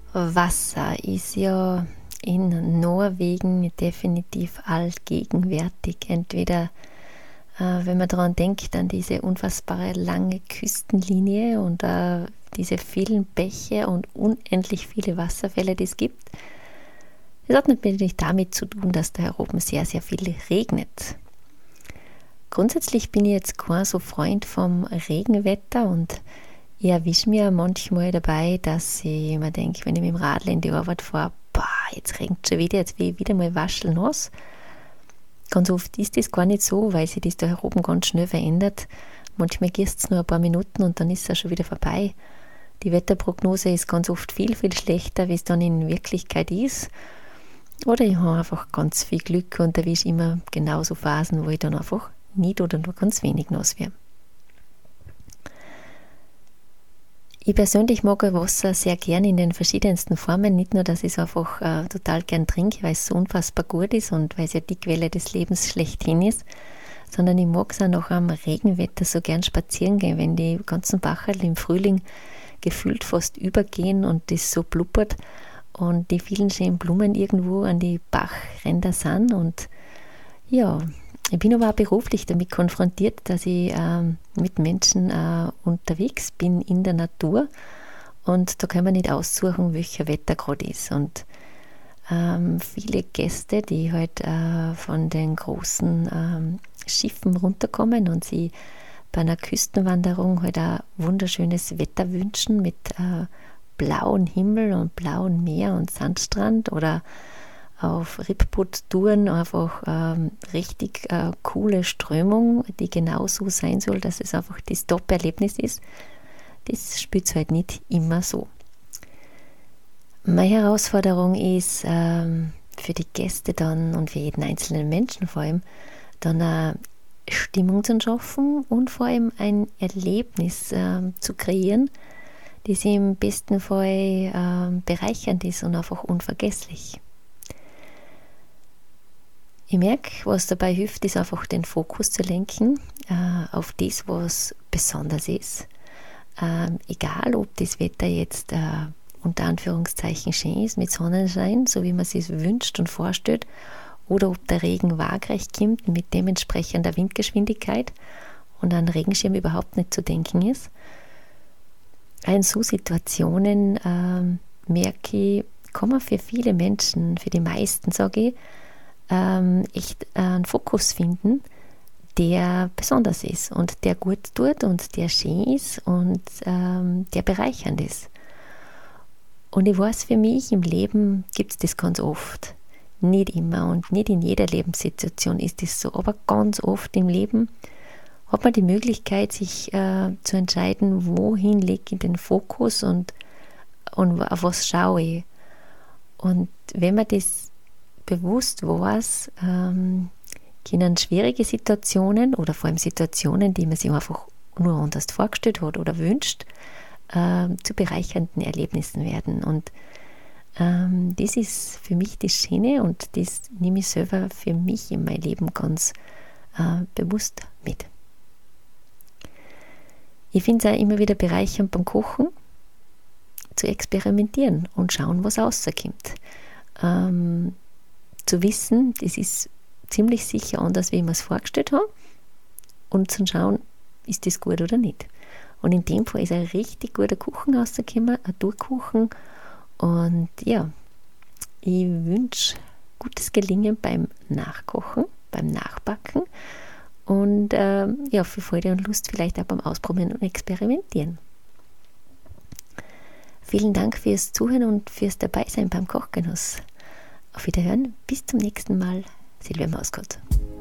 Wasser ist ja in Norwegen definitiv allgegenwärtig. Entweder, wenn man daran denkt, an diese unfassbare lange Küstenlinie und diese vielen Bäche und unendlich viele Wasserfälle, die es gibt. Das hat natürlich damit zu tun, dass da oben sehr, sehr viel regnet. Grundsätzlich bin ich jetzt kein so Freund vom Regenwetter und ich erwische mir manchmal dabei, dass ich mir denke, wenn ich mit dem Radl in die Arbeit fahre, jetzt regnet es schon wieder, jetzt will ich wieder mal waschelnass. Ganz oft ist das gar nicht so, weil sich das da oben ganz schnell verändert. Manchmal gießt es nur ein paar Minuten und dann ist es schon wieder vorbei. Die Wetterprognose ist ganz oft viel, viel schlechter, wie es dann in Wirklichkeit ist. Oder ich habe einfach ganz viel Glück und erwische immer genauso Phasen, wo ich dann einfach nicht oder nur ganz wenig nass werde. Ich persönlich mag Wasser sehr gern in den verschiedensten Formen. Nicht nur, dass ich es einfach total gern trinke, weil es so unfassbar gut ist und weil es ja die Quelle des Lebens schlechthin ist, sondern ich mag es auch noch am Regenwetter so gern spazieren gehen, wenn die ganzen Bacherl im Frühling gefühlt fast übergehen und das so blubbert und die vielen schönen Blumen irgendwo an die Bachränder sind. Und ja, ich bin aber auch beruflich damit konfrontiert, dass ich mit Menschen unterwegs bin in der Natur und da kann man nicht aussuchen, welcher Wetter gerade ist. Und viele Gäste, die halt von den großen Schiffen runterkommen und sie bei einer Küstenwanderung halt ein wunderschönes Wetter wünschen mit blauem Himmel und blauem Meer und Sandstrand oder auf Rippboot-Touren einfach richtig coole Strömung, die genauso sein soll, dass es einfach das Top-Erlebnis ist. Das spielt es halt nicht immer so. Meine Herausforderung ist für die Gäste dann und für jeden einzelnen Menschen vor allem, dann eine Stimmung zu schaffen und vor allem ein Erlebnis zu kreieren, das im besten Fall bereichernd ist und einfach unvergesslich. Ich merke, was dabei hilft, ist einfach den Fokus zu lenken auf das, was besonders ist. Egal, ob das Wetter jetzt unter Anführungszeichen schön ist, mit Sonnenschein, so wie man es sich wünscht und vorstellt, oder ob der Regen waagrecht kommt mit dementsprechender Windgeschwindigkeit und an Regenschirm überhaupt nicht zu denken ist. In so Situationen merke ich, kann man für viele Menschen, für die meisten sage ich, echt einen Fokus finden, der besonders ist und der gut tut und der schön ist und der bereichernd ist. Und ich weiß, für mich im Leben gibt es das ganz oft. Nicht immer und nicht in jeder Lebenssituation ist das so, aber ganz oft im Leben hat man die Möglichkeit, sich zu entscheiden, wohin lege ich den Fokus und auf was schaue ich. Und wenn man das bewusst weiß, können schwierige Situationen oder vor allem Situationen, die man sich einfach nur anders vorgestellt hat oder wünscht, zu bereichernden Erlebnissen werden. Und das ist für mich das Schöne und das nehme ich selber für mich in mein Leben ganz bewusst mit. Ich finde es auch immer wieder bereichernd beim Kochen, zu experimentieren und schauen, was rauskommt. Zu wissen, das ist ziemlich sicher anders, wie ich mir es vorgestellt habe, und zu schauen, ist das gut oder nicht. Und in dem Fall ist ein richtig guter Kuchen rausgekommen, ein Durchkuchen. Und ja, ich wünsche gutes Gelingen beim Nachkochen, beim Nachbacken und viel Freude und Lust vielleicht auch beim Ausprobieren und Experimentieren. Vielen Dank fürs Zuhören und fürs Dabeisein beim Kochgenuss. Auf Wiederhören, bis zum nächsten Mal. Silvia Mauskott.